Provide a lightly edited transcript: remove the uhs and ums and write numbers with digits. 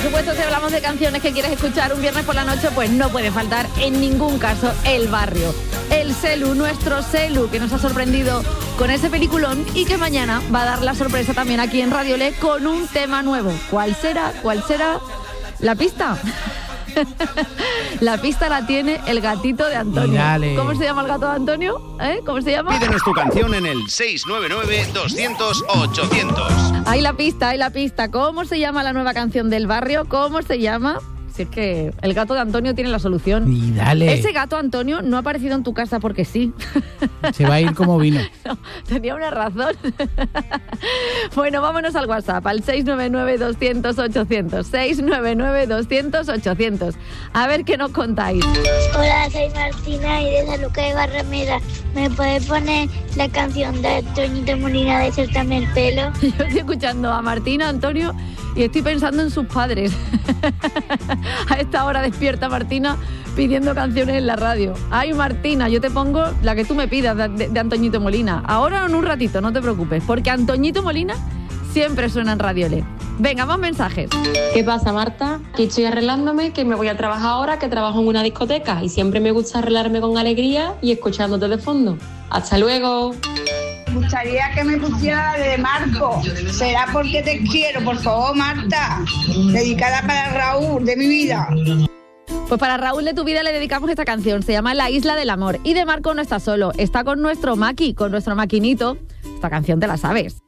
supuesto, si hablamos de canciones que quieres escuchar un viernes por la noche, pues no puede faltar en ningún caso El Barrio. El Selu, nuestro Selu, que nos ha sorprendido con ese peliculón y que mañana va a dar la sorpresa también aquí en Radio Le con un tema nuevo. ¿Cuál será? ¿Cuál será? ¿La pista? La pista la tiene el gatito de Antonio. Dale. ¿Cómo se llama el gato de Antonio? ¿Cómo se llama? Pídenos tu canción en el 699-200-800. Ahí la pista. ¿Cómo se llama la nueva canción del Barrio? ¿Cómo se llama? Si es que el gato de Antonio tiene la solución. Y dale. Ese gato, Antonio, no ha aparecido en tu casa porque sí. Se va a ir como vino. No, tenía una razón. Bueno, vámonos al WhatsApp, al 699-200-800. 699-200-800. A ver qué nos contáis. Hola, soy Martina y de San Lucas de Barrameda. ¿Me puedes poner la canción de Toñito Molina de Suéltame el pelo? Yo estoy escuchando a Martina, Antonio, y estoy pensando en sus padres. A esta hora despierta Martina pidiendo canciones en la radio. Ay, Martina, yo te pongo la que tú me pidas de Antoñito Molina. Ahora o en un ratito, no te preocupes, porque Antoñito Molina siempre suena en Radio Le. Venga, más mensajes. ¿Qué pasa, Marta? Que estoy arreglándome, que me voy a trabajar ahora, que trabajo en una discoteca y siempre me gusta arreglarme con alegría y escuchándote de fondo. ¡Hasta luego! Me gustaría que me pusiera de Marco. Será porque te quiero, por favor, Marta. Dedicada para Raúl, de mi vida. Pues para Raúl de tu vida le dedicamos esta canción. Se llama La Isla del Amor. Y de Marco no está solo, está con nuestro Maki, con nuestro maquinito. Esta canción te la sabes.